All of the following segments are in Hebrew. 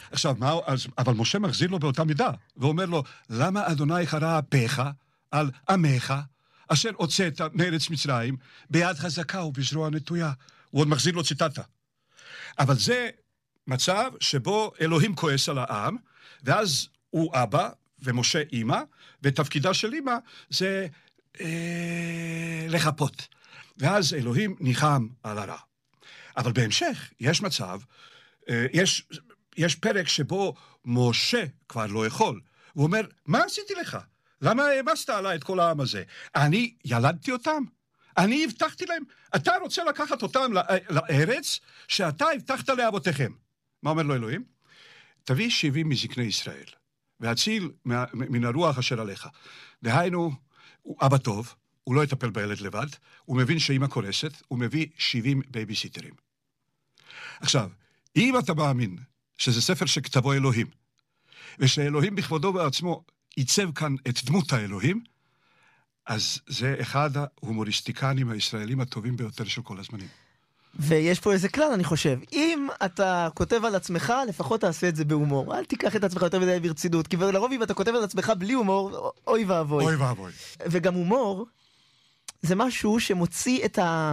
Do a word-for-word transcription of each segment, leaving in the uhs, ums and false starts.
עכשיו, מה, אז, אבל משה מחזיר לו באותה מידה, ואומר לו, למה אדוני חרה אפיך על עמך, אשר הוצאת מארץ מצרים, ביד חזקה ובזרוע נטויה. הוא עוד מחזיר לו ציטטה. אבל זה מצב שבו אלוהים כועס על העם, ואז הוא אבא, ומשה אימא, ותפקידה של אימא זה אה, לחפות. ואז אלוהים ניחם על הרע. אבל בהמשך יש מצב, אה, יש, יש פרק שבו משה כבר לא יכול. הוא אומר, מה עשיתי לך? למה העמסת עליי את כל העם הזה? אני ילדתי אותם? אני הבטחתי להם? אתה רוצה לקחת אותם לארץ שאתה הבטחת לאבותיכם. מה אומר לו אלוהים? תביא שבעים מזקני ישראל, והציל מן הרוח אשר עליך. דהיינו, הוא אבא טוב, הוא לא יטפל בילד לבד, הוא מבין שאמא קורסת, הוא מביא שבעים בייביסיטרים. עכשיו, אם אתה מאמין שזה ספר שכתבו אלוהים, ושאלוהים בכבודו בעצמו ייצב כאן את דמות האלוהים, אז זה אחד ההומוריסטיקנים הישראלים הטובים ביותר של כל הזמנים. ויש פה איזה כלל, אני חושב. אם אתה כותב על עצמך, לפחות תעשה את זה בהומור. אל תיקח את עצמך יותר מדי ברצינות, כי לרוב אם אתה כותב על עצמך בלי הומור, אוי ואבוי. אוי ואבוי. וגם הומור, זה משהו שמוציא את ה...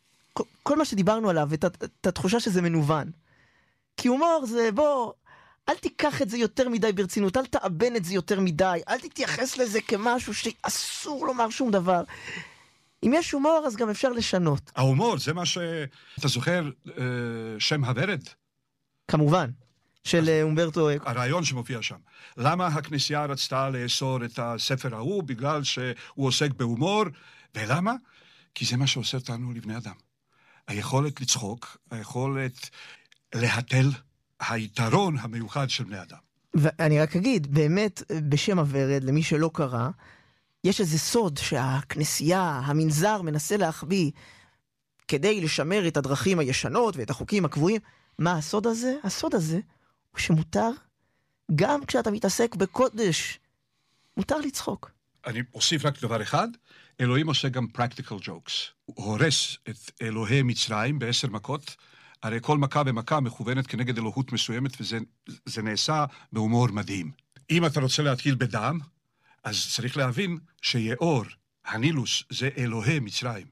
כל מה שדיברנו עליו, את, את התחושה שזה מנוון. כי הומור זה, בוא, אל תיקח את זה יותר מדי ברצינות, אל תאבן את זה יותר מדי, אל תתייחס לזה כמשהו שאסור לומר שום דבר. אם יש הומור, אז גם אפשר לשנות. ההומור, זה מה ש... אתה זוכר אה, שם הוורד? כמובן, של אז... אומברטו... הרעיון שמופיע שם. למה הכנסייה רצתה לאסור את הספר ההוא? בגלל שהוא עוסק בהומור. ולמה? כי זה מה שעושה אותנו לבני אדם. היכולת לצחוק, היכולת להתל, היתרון המיוחד של בני אדם. ואני רק אגיד, באמת, בשם הוורד, למי שלא קרא, יש איזה סוד שהכנסייה, המנזר, מנסה להחביא כדי לשמר את הדרכים הישנות ואת החוקים הקבועים. מה הסוד הזה? הסוד הזה הוא שמותר, גם כשאתה מתעסק בקודש, מותר לצחוק. אני אוסיף רק דבר אחד, אלוהים עושה גם practical jokes. הוא הורס את אלוהי מצרים בעשר מכות, הרי כל מכה ומכה מכוונת כנגד אלוהות מסוימת, וזה זה נעשה בהומור מדהים. אם אתה רוצה להתחיל בדם, אז צריך להבין שיאור, הנילוס, זה אלוהי מצרים.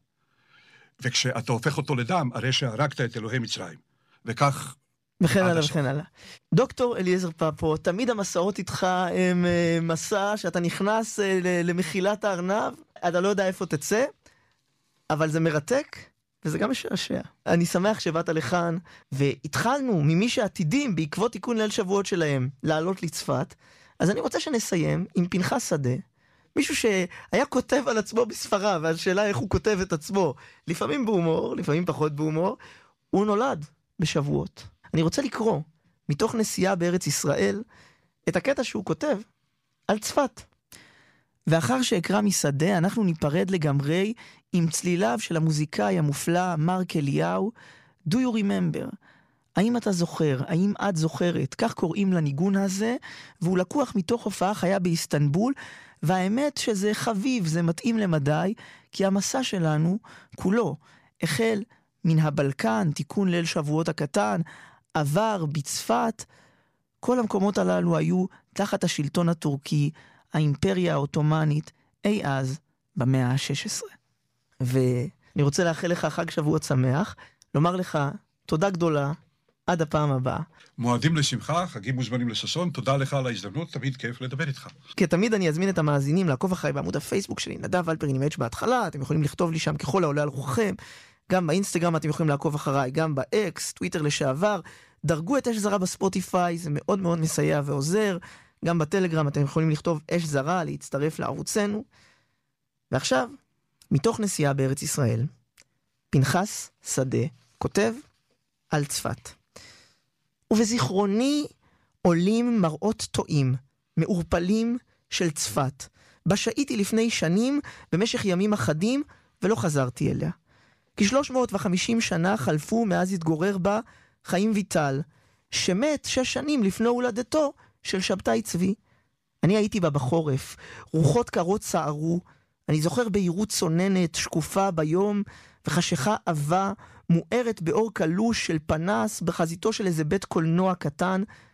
וכשאתה הופך אותו לדם, הרי שהרגת את אלוהי מצרים. וכך... וכן הלאה וכן הלאה. דוקטור אליעזר פפו, תמיד המסעות איתך הם מסע שאתה נכנס למחילת הארנב, אתה לא יודע איפה תצא, אבל זה מרתק, וזה גם משעשע. אני שמח שבאת לכאן, והתחלנו ממי שעתידים בעקבות תיקון ליל שבועות שלהם לעלות לצפת, אז אני רוצה שנסיים עם פנחס שדה, מישהו שהיה כותב על עצמו בספרה, והשאלה איך הוא כותב את עצמו, לפעמים בהומור, לפעמים פחות בהומור, הוא נולד בשבועות. אני רוצה לקרוא, מתוך נסיעה בארץ ישראל, את הקטע שהוא כותב על צפת. ואחר שאקרא משדה, אנחנו ניפרד לגמרי עם צליליו של המוזיקאי המופלא מרק אליהו, Do you remember? האם אתה זוכר? האם את זוכרת? כך קוראים לניגון הזה, והוא לקוח מתוך הופעה חיה באיסטנבול, והאמת שזה חביב, זה מתאים למדי, כי המסע שלנו כולו החל מן הבלקן, תיקון ליל שבועות הקטן, עבר בצפת, כל המקומות הללו היו תחת השלטון הטורקי, האימפריה האוטומנית, אי אז במאה ה-שש עשרה. ואני רוצה לאחל לך חג שבועות שמח, לומר לך תודה גדולה, עד הפעם הבאה. מועדים לשמחה, חגים מוזמנים לששון, תודה לך על ההזדמנות, תמיד כיף לדבר איתך. כתמיד אני אזמין את המאזינים לעקוב אחריי בעמוד הפייסבוק שלי, נדב אלפרין עם אץ' בהתחלה, אתם יכולים לכתוב לי שם ככל העולה על רוחכם, גם באינסטגרם אתם יכולים לעקוב אחריי, גם באקס, טוויטר לשעבר, דרגו את אש זרה בספוטיפיי, זה מאוד מאוד מסייע ועוזר, גם בטלגרם אתם יכולים לכתוב אש זרה, להצטרף לערוצנו. ועכשיו, מתוך נסיעה בארץ ישראל, פנחס שדה כותב על צפת. ובזיכרוני עולים מראות טועים, מעורפלים של צפת. בשעיתי לפני שנים, במשך ימים אחדים, ולא חזרתי אליה. כשלוש מאות וחמישים שנה חלפו מאז התגורר בה חיים ויטל, שמת שש שנים לפני הולדתו של שבתאי צבי. אני הייתי בה בחורף, רוחות קרות סערו, אני זוכר בהירות צוננת, שקופה ביום, וחשיכה עבה, מוארת באור קלוש של פנס בחזיתו של איזה בית קולנוע קטן,